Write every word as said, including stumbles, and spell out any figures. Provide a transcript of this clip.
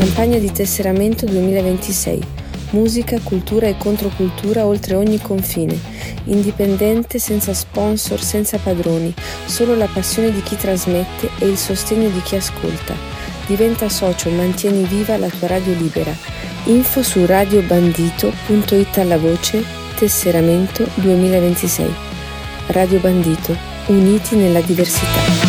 Campagna di tesseramento duemilaventisei. Musica, cultura e controcultura oltre ogni confine. Indipendente, senza sponsor, senza padroni. Solo la passione di chi trasmette e il sostegno di chi ascolta. Diventa socio, mantieni viva la tua radio libera. Info su radiobandito punto it alla voce tesseramento duemilaventisei. Radio Bandito, uniti nella diversità.